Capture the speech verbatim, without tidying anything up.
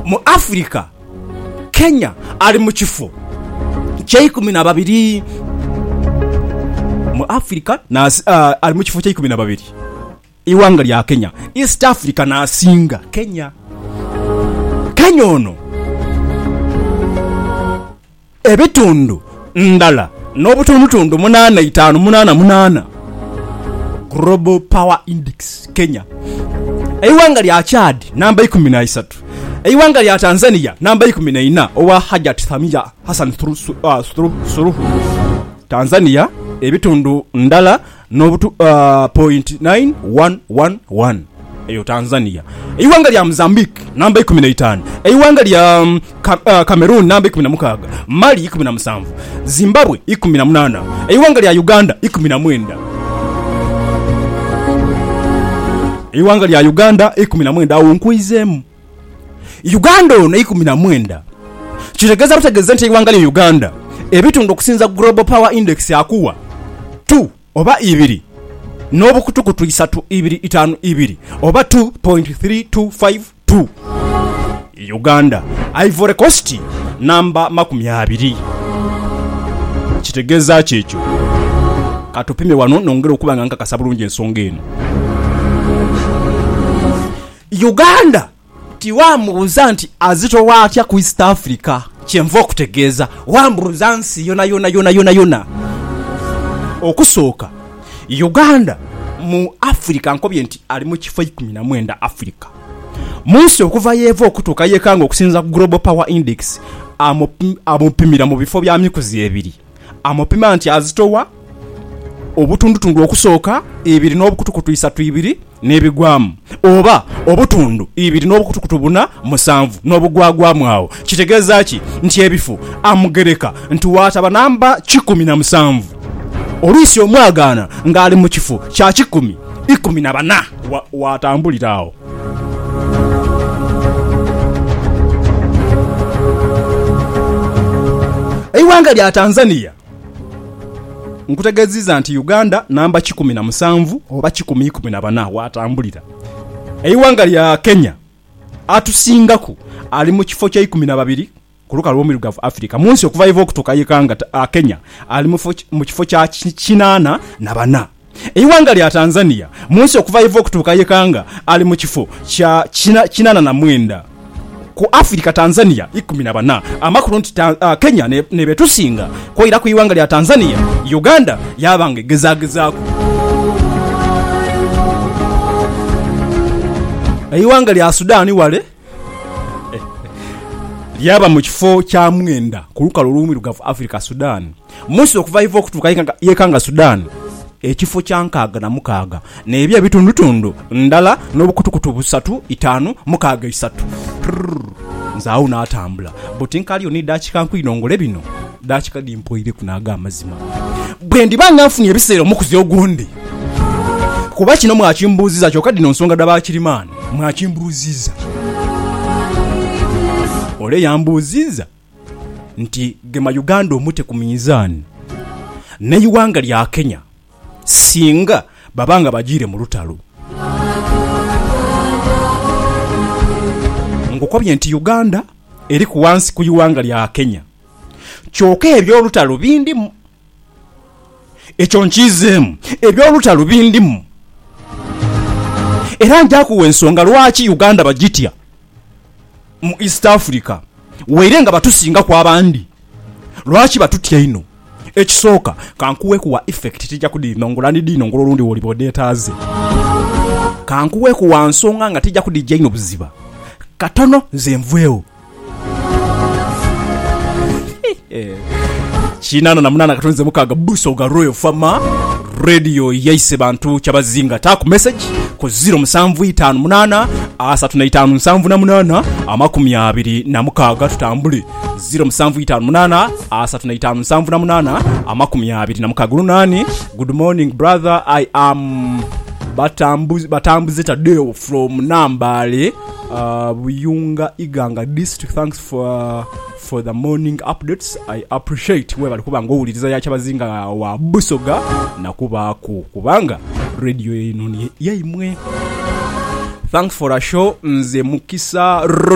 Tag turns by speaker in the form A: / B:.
A: mu Africa Kenya ali mu kifo kya kumi na babiri mu Africa na uh, ali mu kifo kya kumi na babiri iwanga lya Kenya. East Africa na singa Kenya. Kenya ono ebitundu ndala n'obutundutundu munana itaano munana munana Global Power Index Kenya. Iwanga lya Chad namba kumi na tatu. Iwanga lya Tanzania namba kumi na nne owa Hajat Samia Hassan Suluhu. Tanzania ebitundu ndala n'obutu uh, point nine one one one eyo Tanzania. Iwanga lya Mozambique namba kumi na tano. Iwanga lya um, ka, uh, Cameroon namba kumi na sita. Mali kumi na saba. Zimbabwe kumi na nane. Iwanga lya Uganda kumi na nine. Iwanga lya Uganda kumi na nine awo nkuizemu. Uganda ono kumi na nine. Kitegeza butegeza nti iwanga lya Uganda ebitundu okusinza Global Power Index yakuwa two oba ibiri n'obukutukutu isatu ibiri itaano ibiri oba two point three two five two. Uganda. Ivory Coast namba makumi abiri. Kitegeza kyekyo katupime wano nongera okuba nga nkakasa bulungi ensonga eno. Uganda tiwamubuza nti azito watya ku East Africa kyenva okutegeeza wambuza nsi yona yona yona yona yona. Okusooka Uganda mu Africa nkobye nti ali mu kifo kumi na mwenda Africa. Munsi okuva yevo okutuuka yekanga okusinza Global Power Index amupimira mu bifo bya mikuzi ebiri. Amupima nti azitowa obutundutundu okusooka ebiri n'obukutukutu isatu ibiri n'ebigwamu oba obutundu ibiri n'obukutukutu buna musanvu n'obugwagwamu awo. Kitegeeza ki nti ebifo amugereka nti wataba namba kikumi na musanvu. Oluisi omwagaana ng'ali mu kifo kya kikumi ikumi na bana watambulira awo. Iwanga lya Tanzania nkutegeziza nti Uganda namba kikumi na musanvu oba kikumi ikumi na bana watambulira. Iwanga lya Kenya atusingaku ali mu kifo kya ikumi na babiri kuluka lw'omirugavu Africa. Munsi okuva ivo okutuuka yekanga uh, Kenya ali mu kifo kya kinana na bana. Iwanga lya Tanzania munsi okuva ivo okutuuka yekanga ali mu kifo kya kinana na mwenda. Ku Africa Tanzania ikumi na bana. Amakulu nti uh, Kenya ne, ne betusinga koira ku iwanga lya Tanzania. Uganda yabange gezagezaako. Iwanga lya Sudan wale lyaba mu kifo kya mwenda kuluka lw'omirugavu Africa Sudan. Munsi okuva ivo okutuuka yekanga Sudan ekifo kya nkaaga na mukaaga n'ebya bitundutundu ndala n'obukutukutu busatu itaano mukaaga isatu. Nzaawo n'atambula buti nkaliyo ni dakika nkwinongole bino dakika dimpoire kunaga amazima bwe ndibanga nfunye ebiseera omukuzi ogundi kuba kino mwakimbuuziza kyokka dino nsonga dabakirimaani mwakimbuuziza ole yambuuziza nti gema Uganda omute ku mizaani ne iwanga lya Kenya singa babanga bajire mu lutalo. Ngokobye nti Uganda eri ku wansi ku iwanga lya Kenya kyokka ebyolutalo bindimu ekyo nkizeemu ebyolutalo bindimu era njakuwa ensonga lwaki Uganda bagitya mu East Africa weirenga batusinga ku abandi lwaki batutya ino. Ekisooka kankuwe kuwa effect tijja kudinongola ndi dinongola olundi woli bodetaze kankuwe kuwa nsonga nga tijja kudijja ino buziba katono zenvweo kinana na munana katonze mukaga Busoga Royal Farmer Radio yaise bantu kyabazinga ta ku message ku zero musanvu itaano munana asatu na itaano nsanvu na munana amakumi abiri na mukaga tutambule zero musanvu itaano munana asatu na itaano nsanvu na munana amakumi abiri na mukaga lunani. Good morning brother, I am batambuzi batambuzi today from Nambale uh, Buyunga Iganga district. Thanks for for the morning updates. I appreciate we bali kuba ngowuliriza ya kyabazinga wa Busoga na kuba ku kubanga radio eno ye imwe. Thanks for a show nze mukisa